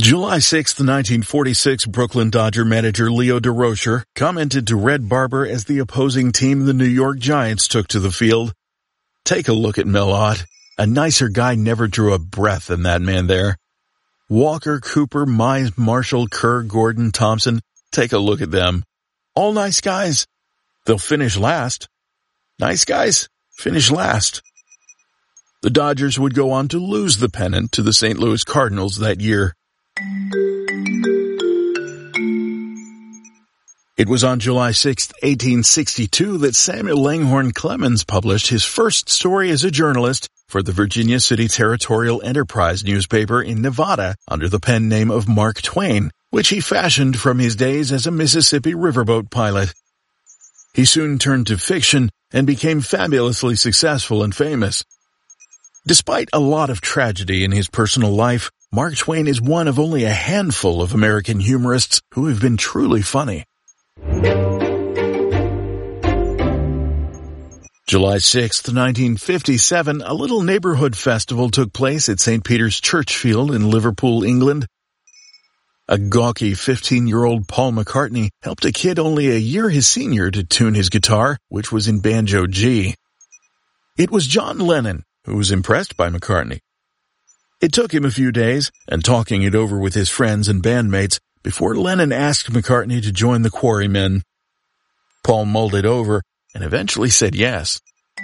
July 6, 1946, Brooklyn Dodger manager Leo DeRocher commented to Red Barber as the opposing team, the New York Giants, took to the field. "Take a look at Mel Ott. A nicer guy never drew a breath than that man there. Walker, Cooper, Mize, Marshall, Kerr, Gordon, Thompson. Take a look at them. All nice guys. They'll finish last. Nice guys, finish last." The Dodgers would go on to lose the pennant to the St. Louis Cardinals that year. It was on July 6, 1862 that Samuel Langhorne Clemens published his first story as a journalist for the Virginia City Territorial Enterprise newspaper in Nevada under the pen name of Mark Twain, which he fashioned from his days as a Mississippi riverboat pilot. He soon turned to fiction and became fabulously successful and famous. Despite a lot of tragedy in his personal life, Mark Twain is one of only a handful of American humorists who have been truly funny. July 6, 1957, a little neighborhood festival took place at St. Peter's Churchfield in Liverpool, England. A gawky 15-year-old Paul McCartney helped a kid only a year his senior to tune his guitar, which was in banjo G. It was John Lennon who was impressed by McCartney. It took him a few days, and talking it over with his friends and bandmates, before Lennon asked McCartney to join the Quarrymen. Paul mulled it over and eventually said yes.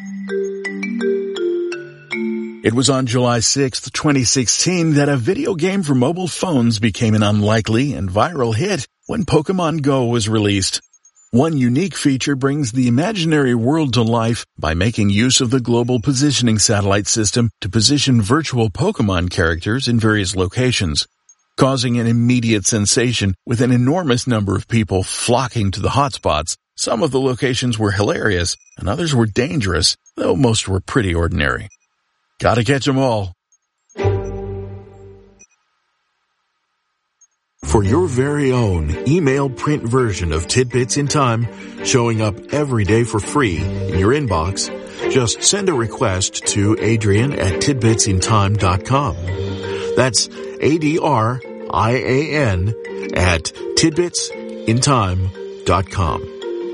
It was on July 6, 2016 that a video game for mobile phones became an unlikely and viral hit when Pokemon Go was released. One unique feature brings the imaginary world to life by making use of the Global Positioning Satellite System to position virtual Pokemon characters in various locations, causing an immediate sensation with an enormous number of people flocking to the hotspots. Some of the locations were hilarious, and others were dangerous, though most were pretty ordinary. Gotta catch 'em all. For your very own email print version of Tidbits in Time, showing up every day for free in your inbox, just send a request to Adrian@tidbitsintime.com. That's ADRIAN at tidbitsintime.com.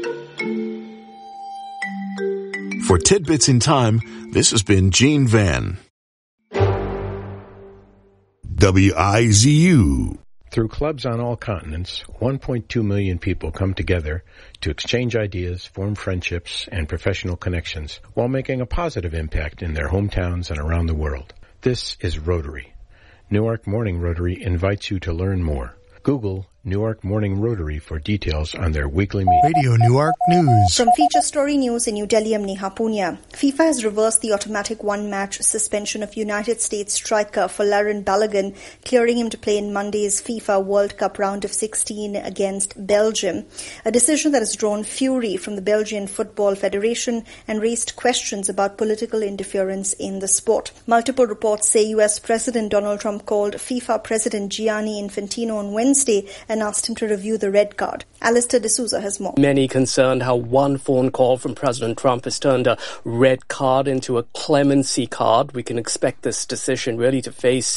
For Tidbits in Time, this has been Gene Van. WIZU. Through clubs on all continents, 1.2 million people come together to exchange ideas, form friendships, and professional connections while making a positive impact in their hometowns and around the world. This is Rotary. Newark Morning Rotary invites you to learn more. Google Newark Morning Rotary for details on their weekly meeting. Radio Newark News. From Feature Story News in New Delhi, I'm Neha Punya. FIFA has reversed the automatic one-match suspension of United States striker Folarin Balogun, clearing him to play in Monday's FIFA World Cup round of 16 against Belgium, a decision that has drawn fury from the Belgian Football Federation and raised questions about political interference in the sport. Multiple reports say U.S. President Donald Trump called FIFA President Gianni Infantino on Wednesday and asked him to review the red card. Alistair D'Souza has more. Many concerned how one phone call from President Trump has turned a red card into a clemency card. We can expect this decision really to face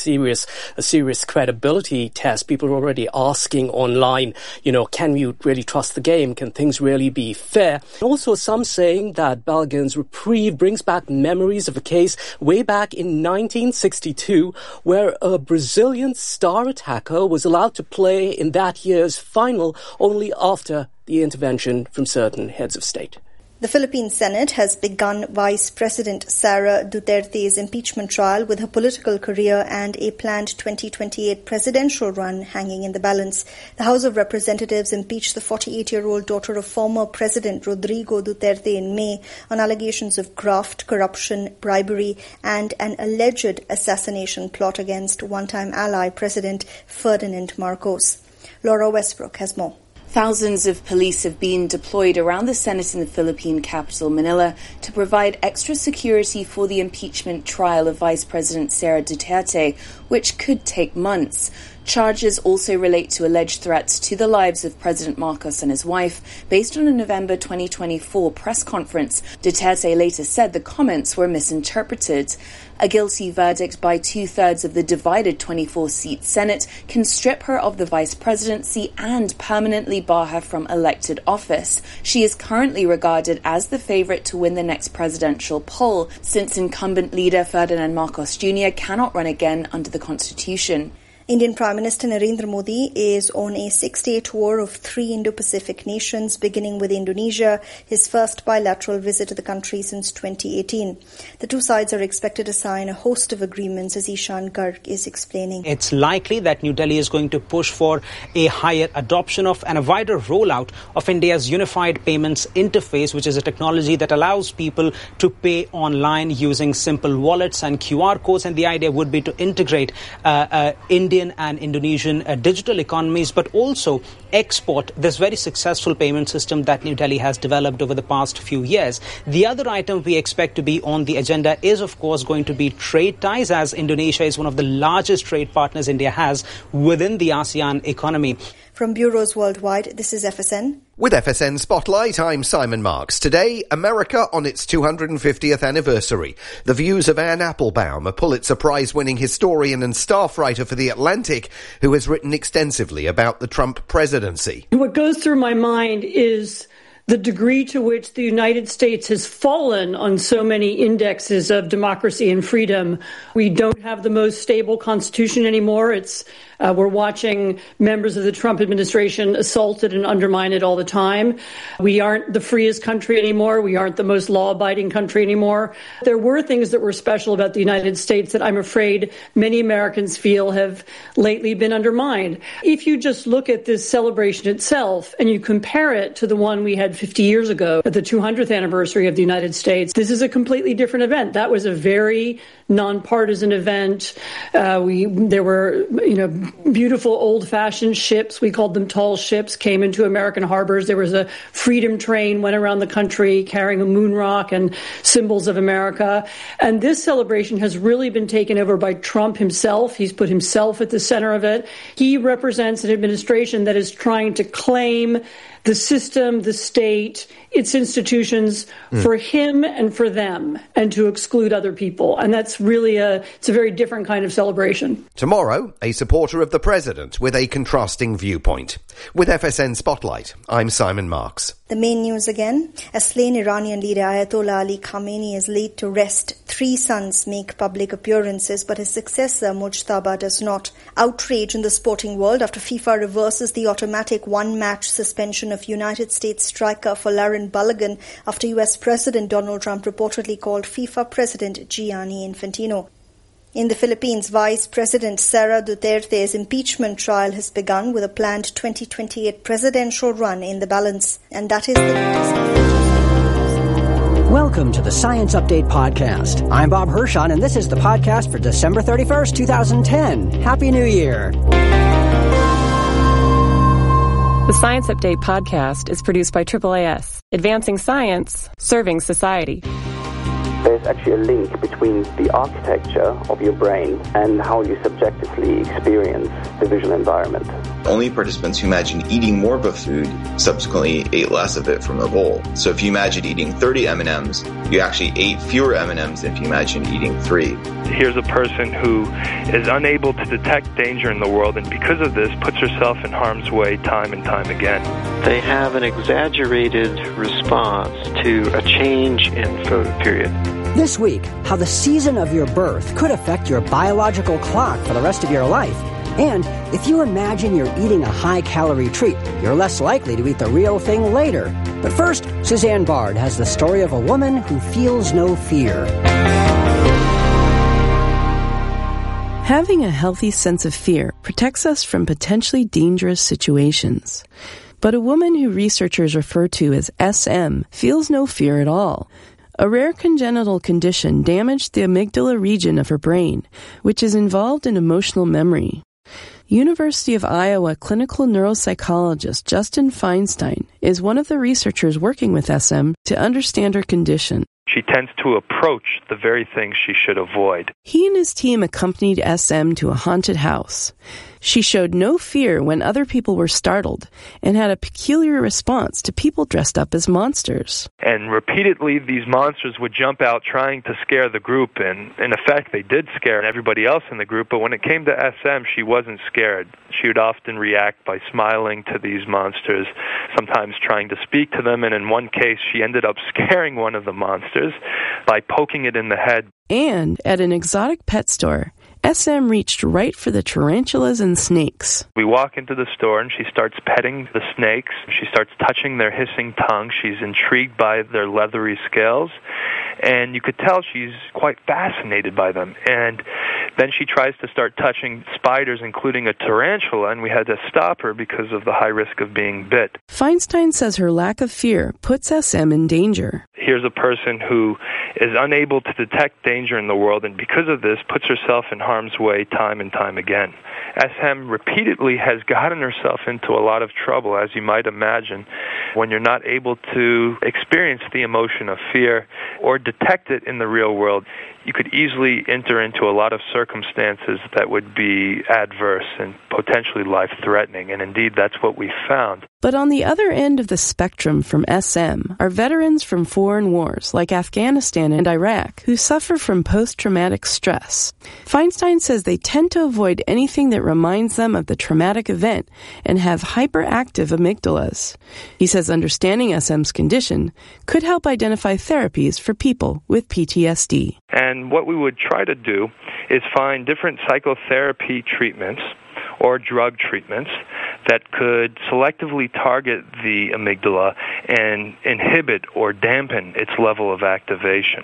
a serious credibility test. People are already asking online, can we really trust the game? Can things really be fair? Also, some saying that Balogun's reprieve brings back memories of a case way back in 1962 where a Brazilian star attacker was allowed to play in that year's final only after the intervention from certain heads of state. The Philippine Senate has begun Vice President Sara Duterte's impeachment trial with her political career and a planned 2028 presidential run hanging in the balance. The House of Representatives impeached the 48-year-old daughter of former President Rodrigo Duterte in May on allegations of graft, corruption, bribery, and an alleged assassination plot against one-time ally President Ferdinand Marcos. Laura Westbrook has more. Thousands of police have been deployed around the Senate in the Philippine capital, Manila, to provide extra security for the impeachment trial of Vice President Sara Duterte, which could take months. Charges also relate to alleged threats to the lives of President Marcos and his wife. Based on a November 2024 press conference, Duterte later said the comments were misinterpreted. A guilty verdict by 2/3 of the divided 24-seat Senate can strip her of the vice presidency and permanently bar her from elected office. She is currently regarded as the favourite to win the next presidential poll, since incumbent leader Ferdinand Marcos Jr. cannot run again under the Constitution. Indian Prime Minister Narendra Modi is on a 6-day tour of 3 Indo-Pacific nations, beginning with Indonesia, his first bilateral visit to the country since 2018. The two sides are expected to sign a host of agreements, as Ishan Garg is explaining. It's likely that New Delhi is going to push for a higher adoption of and a wider rollout of India's unified payments interface, which is a technology that allows people to pay online using simple wallets and QR codes. And the idea would be to integrate Indian and Indonesian digital economies, but also export this very successful payment system that New Delhi has developed over the past few years. The other item we expect to be on the agenda is, of course, going to be trade ties, as Indonesia is one of the largest trade partners India has within the ASEAN economy. From bureaus worldwide, this is FSN. With FSN Spotlight, I'm Simon Marks. Today, America on its 250th anniversary. The views of Anne Applebaum, a Pulitzer Prize-winning historian and staff writer for The Atlantic, who has written extensively about the Trump presidency. What goes through my mind is the degree to which the United States has fallen on so many indexes of democracy and freedom. We don't have the most stable constitution anymore. We're watching members of the Trump administration assaulted and undermined it all the time. We aren't the freest country anymore. We aren't the most law-abiding country anymore. There were things that were special about the United States that I'm afraid many Americans feel have lately been undermined. If you just look at this celebration itself and you compare it to the one we had 50 years ago at the 200th anniversary of the United States, this is a completely different event. That was a very nonpartisan event. There were, beautiful old-fashioned ships. We called them tall ships, came into American harbors. There was a freedom train, went around the country carrying a moon rock and symbols of America. And this celebration has really been taken over by Trump himself. He's put himself at the center of it. He represents an administration that is trying to claim the system, the state, its institutions for him and for them, and to exclude other people. And that's really it's a very different kind of celebration. Tomorrow, a supporter of the president with a contrasting viewpoint. With FSN Spotlight, I'm Simon Marks. The main news again. A slain Iranian leader Ayatollah Ali Khamenei is laid to rest. 3 sons make public appearances, but his successor Mujtaba does not. Outrage in the sporting world after FIFA reverses the automatic 1-match suspension of United States striker Folarin Balogun after US President Donald Trump reportedly called FIFA President Gianni Infantino. In the Philippines, Vice President Sara Duterte's impeachment trial has begun with a planned 2028 presidential run in the balance. And that is the latest. Welcome to the Science Update Podcast. I'm Bob Hirschon, and this is the podcast for December 31st, 2010. Happy New Year. The Science Update Podcast is produced by AAAS, advancing science, serving society. There's actually a link between the architecture of your brain and how you subjectively experience the visual environment. Only participants who imagine eating more of a food subsequently ate less of it from the bowl. So if you imagine eating 30 M&Ms, you actually ate fewer M&Ms than if you imagine eating 3. Here's a person who is unable to detect danger in the world, and because of this puts herself in harm's way time and time again. They have an exaggerated response to a change in photoperiod. This week, how the season of your birth could affect your biological clock for the rest of your life. And if you imagine you're eating a high-calorie treat, you're less likely to eat the real thing later. But first, Suzanne Bard has the story of a woman who feels no fear. Having a healthy sense of fear protects us from potentially dangerous situations. But a woman who researchers refer to as SM feels no fear at all. A rare congenital condition damaged the amygdala region of her brain, which is involved in emotional memory. University of Iowa clinical neuropsychologist Justin Feinstein is one of the researchers working with SM to understand her condition. she tends to approach the very things she should avoid. He and his team accompanied SM to a haunted house. She showed no fear when other people were startled and had a peculiar response to people dressed up as monsters. And repeatedly, these monsters would jump out trying to scare the group, and in effect, they did scare everybody else in the group, but when it came to SM, she wasn't scared. She would often react by smiling to these monsters, sometimes trying to speak to them, and in one case, she ended up scaring one of the monsters by poking it in the head. And at an exotic pet store, SM reached right for the tarantulas and snakes. We walk into the store and she starts petting the snakes. She starts touching their hissing tongue. She's intrigued by their leathery scales. And you could tell she's quite fascinated by them. And then she tries to start touching spiders, including a tarantula, and we had to stop her because of the high risk of being bit. Feinstein says her lack of fear puts SM in danger. Here's a person who is unable to detect danger in the world, and because of this, puts herself in harm's way time and time again. SM repeatedly has gotten herself into a lot of trouble, as you might imagine, when you're not able to experience the emotion of fear or detect it in the real world. You could easily enter into a lot of circumstances that would be adverse and potentially life-threatening, and indeed that's what we found. But on the other end of the spectrum from SM are veterans from foreign wars like Afghanistan and Iraq who suffer from post-traumatic stress. Feinstein says they tend to avoid anything that reminds them of the traumatic event and have hyperactive amygdalas. He says understanding SM's condition could help identify therapies for people with PTSD. And what we would try to do is find different psychotherapy treatments or drug treatments that could selectively target the amygdala and inhibit or dampen its level of activation.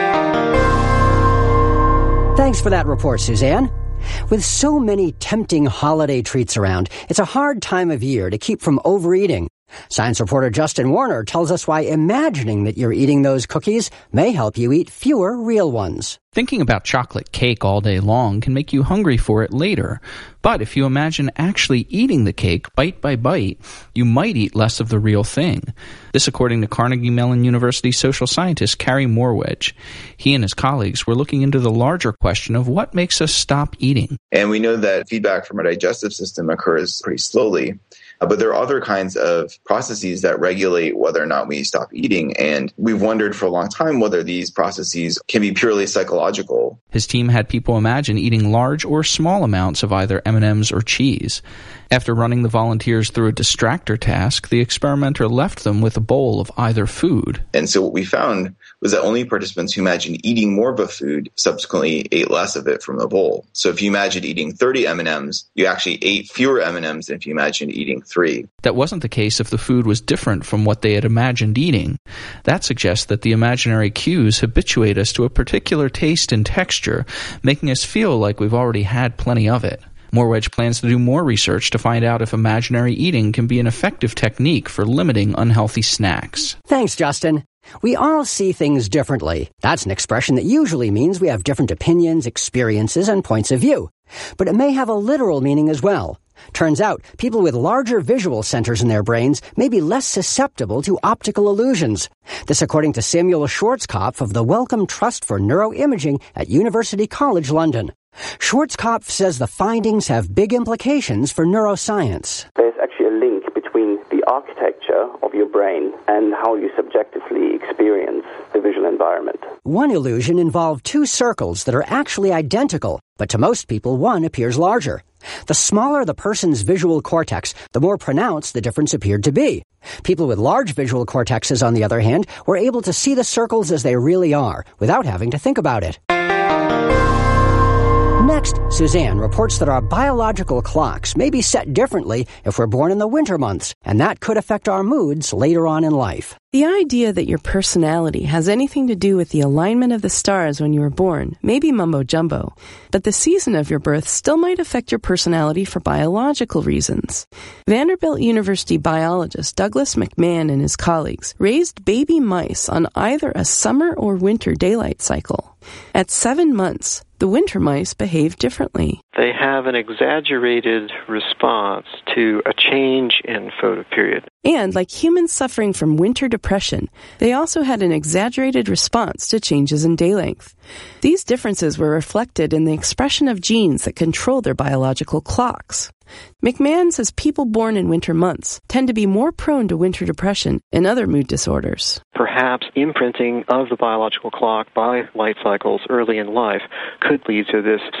Thanks for that report, Suzanne. With so many tempting holiday treats around, it's a hard time of year to keep from overeating. Science reporter Justin Warner tells us why imagining that you're eating those cookies may help you eat fewer real ones. Thinking about chocolate cake all day long can make you hungry for it later. But if you imagine actually eating the cake bite by bite, you might eat less of the real thing. This according to Carnegie Mellon University social scientist Carey Morwedge. He and his colleagues were looking into the larger question of what makes us stop eating. And we know that feedback from our digestive system occurs pretty slowly. But there are other kinds of processes that regulate whether or not we stop eating. And we've wondered for a long time whether these processes can be purely psychological. His team had people imagine eating large or small amounts of either M&Ms or cheese. After running the volunteers through a distractor task, the experimenter left them with a bowl of either food. And so what we found was that only participants who imagined eating more of a food subsequently ate less of it from the bowl. So if you imagined eating 30 M&Ms, you actually ate fewer M&Ms than if you imagined eating 3. That wasn't the case if the food was different from what they had imagined eating. That suggests that the imaginary cues habituate us to a particular taste and texture, making us feel like we've already had plenty of it. Morwedge plans to do more research to find out if imaginary eating can be an effective technique for limiting unhealthy snacks. Thanks, Justin. We all see things differently. That's an expression that usually means we have different opinions, experiences, and points of view. But it may have a literal meaning as well. Turns out, people with larger visual centers in their brains may be less susceptible to optical illusions. This according to Samuel Schwarzkopf of the Wellcome Trust for Neuroimaging at University College London. Schwarzkopf says the findings have big implications for neuroscience. There's actually a link between the architecture of your brain and how you subjectively experience the visual environment. One illusion involved two circles that are actually identical, but to most people one appears larger. The smaller the person's visual cortex, the more pronounced the difference appeared to be. People with large visual cortexes, on the other hand, were able to see the circles as they really are, without having to think about it. Next, Suzanne reports that our biological clocks may be set differently if we're born in the winter months, and that could affect our moods later on in life. The idea that your personality has anything to do with the alignment of the stars when you were born may be mumbo-jumbo, but the season of your birth still might affect your personality for biological reasons. Vanderbilt University biologist Douglas McMahon and his colleagues raised baby mice on either a summer or winter daylight cycle. At 7 months, the winter mice behaved differently. They have an exaggerated response to a change in photoperiod. And like humans suffering from winter depression, they also had an exaggerated response to changes in day length. These differences were reflected in the expression of genes that control their biological clocks. McMahon says people born in winter months tend to be more prone to winter depression and other mood disorders. Perhaps imprinting of the biological clock by light cycles early in life could lead to this